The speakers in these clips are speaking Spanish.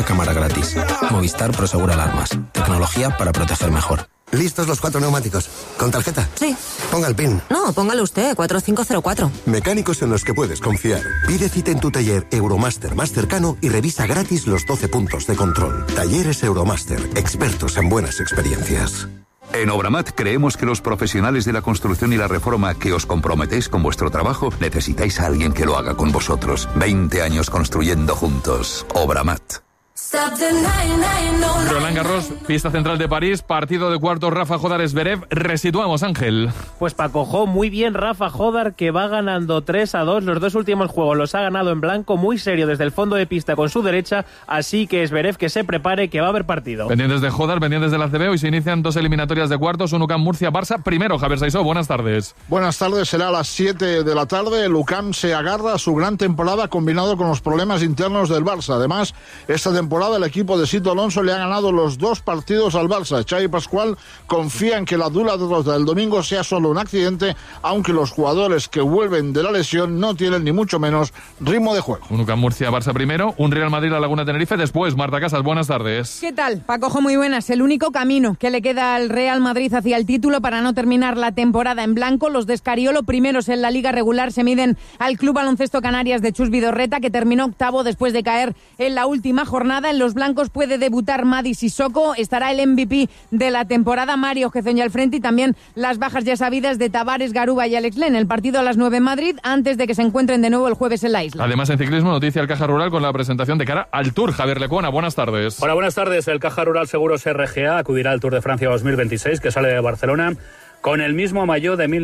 una cámara gratis. Movistar Prosegur Alarmas. Tecnología para proteger mejor. ¿Listos los 4 neumáticos? ¿Con tarjeta? Sí. Ponga el PIN. No, póngalo usted, 4504. Mecánicos en los que puedes confiar. Pide cita en tu taller Euromaster más cercano y revisa gratis los 12 puntos de control. Talleres Euromaster, expertos en buenas experiencias. En Obramat creemos que los profesionales de la construcción y la reforma que os comprometéis con vuestro trabajo necesitáis a alguien que lo haga con vosotros. 20 años construyendo juntos. Obramat. Roland Garros, pista central de París, partido de cuartos Rafa Jodar-Zverev. Resituamos, Ángel. Pues Paco, muy bien Rafa Jodar, que va ganando 3-2. Los 2 últimos juegos los ha ganado en blanco, muy serio desde el fondo de pista con su derecha. Así que Zverev que se prepare, que va a haber partido. Pendientes de Jodar, pendientes del ACB. Hoy se inician 2 eliminatorias de cuartos. Un UCAM Murcia-Barça. Primero, Javier Saisó, buenas tardes. Buenas tardes, será a las 7 de la tarde. El UCAM se agarra a su gran temporada combinado con los problemas internos del Barça. Además, esta temporada el equipo de Sito Alonso le ha ganado los 2 partidos al Barça. Xavi Pascual confía en que la dura derrota del domingo sea solo un accidente, aunque los jugadores que vuelven de la lesión no tienen ni mucho menos ritmo de juego. Un UCAM Murcia-Barça primero, un Real Madrid-La Laguna Tenerife después. Marta Casas, buenas tardes. ¿Qué tal? Pacojo, muy buenas. El único camino que le queda al Real Madrid hacia el título para no terminar la temporada en blanco. Los de Escariolo, primeros en la Liga regular, se miden al Club Baloncesto Canarias de Chus Vidorreta, que terminó octavo después de caer en la última jornada. En los blancos puede debutar Madi Sissoko, estará el MVP de la temporada, Mario Gezoña al frente, y también las bajas ya sabidas de Tavares, Garuba y Alex Len. El partido a las 9 en Madrid, antes de que se encuentren de nuevo el jueves en la isla. Además, en ciclismo, noticia el Caja Rural con la presentación de cara al Tour. Javier Lecuona, buenas tardes. Hola, buenas tardes. El Caja Rural Seguros RGA acudirá al Tour de Francia 2026, que sale de Barcelona, con el mismo maillot de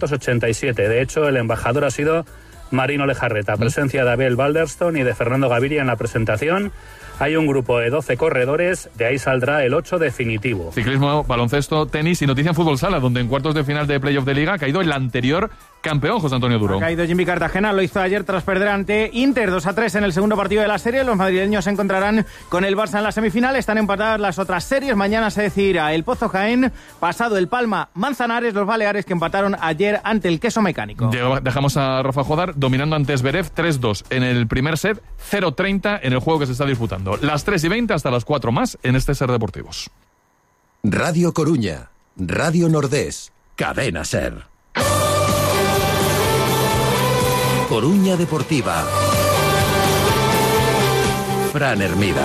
1987. De hecho, el embajador ha sido Marino Lejarreta. Presencia de Abel Balderston y de Fernando Gaviria en la presentación. Hay un grupo de 12 corredores, de ahí saldrá el 8 definitivo. Ciclismo, baloncesto, tenis y noticia en fútbol sala, donde en cuartos de final de playoff de Liga ha caído el anterior campeón, José Antonio Duro. Ha caído Jimmy Cartagena, lo hizo ayer tras perder ante Inter 2-3 en el segundo partido de la serie. Los madrileños se encontrarán con el Barça en la semifinal. Están empatadas las otras series. Mañana se decidirá el Pozo Jaén, pasado el Palma Manzanares, los Baleares que empataron ayer ante el Queso Mecánico. Dejamos a Rafa Jodar dominando ante Zverev 3-2 en el primer set, 0-30 en el juego que se está disputando. Las 3:20 hasta las 4 más en este Ser Deportivos. Radio Coruña, Radio Nordés, Cadena Ser. Coruña Deportiva. Fran Hermida.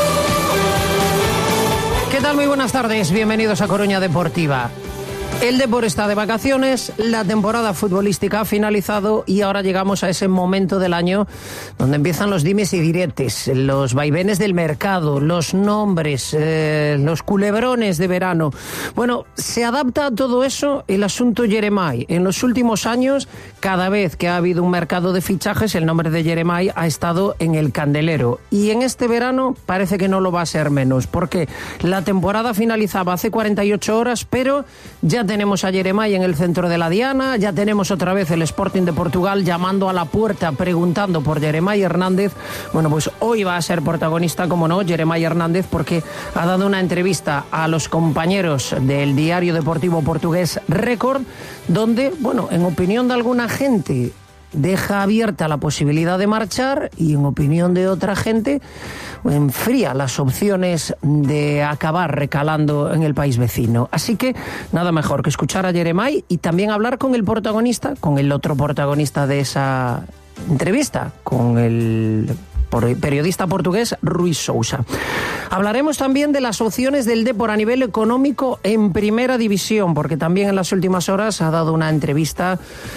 ¿Qué tal? Muy buenas tardes. Bienvenidos a Coruña Deportiva. El Depor está de vacaciones, la temporada futbolística ha finalizado y ahora llegamos a ese momento del año donde empiezan los dimes y diretes, los vaivenes del mercado, los nombres, los culebrones de verano. Bueno, se adapta a todo eso el asunto Yeremay. En los últimos años, cada vez que ha habido un mercado de fichajes, el nombre de Yeremay ha estado en el candelero. Y en este verano parece que no lo va a ser menos, porque la temporada finalizaba hace 48 horas, pero ya tenemos a Yeremay en el centro de la diana, ya tenemos otra vez el Sporting de Portugal llamando a la puerta, preguntando por Yeremay Hernández. Bueno, pues hoy va a ser protagonista, como no, Yeremay Hernández, porque ha dado una entrevista a los compañeros del diario deportivo portugués Record, donde, bueno, en opinión de alguna gente, deja abierta la posibilidad de marchar y en opinión de otra gente enfría las opciones de acabar recalando en el país vecino. Así que nada mejor que escuchar a Yeremay y también hablar con el protagonista, con el otro protagonista de esa entrevista, con el periodista portugués Rui Sousa. Hablaremos también de las opciones del Depor a nivel económico en Primera División, porque también en las últimas horas ha dado una entrevista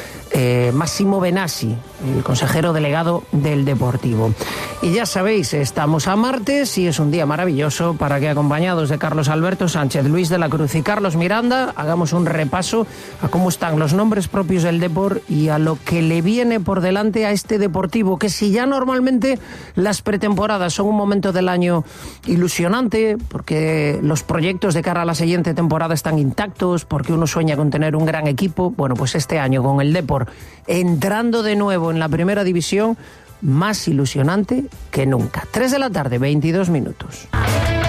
Massimo Benassi, el consejero delegado del Deportivo. Y ya sabéis, estamos a martes y es un día maravilloso para que, acompañados de Carlos Alberto Sánchez, Luis de la Cruz y Carlos Miranda, hagamos un repaso a cómo están los nombres propios del Depor y a lo que le viene por delante a este Deportivo, que si ya normalmente las pretemporadas son un momento del año ilusionante, porque los proyectos de cara a la siguiente temporada están intactos, porque uno sueña con tener un gran equipo, bueno, pues este año con el Depor entrando de nuevo en la Primera División, más ilusionante que nunca. 3 de la tarde, 22 minutos.